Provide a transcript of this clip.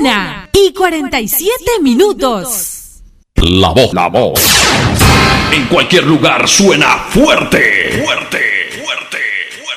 1:47. La voz. En cualquier lugar suena fuerte.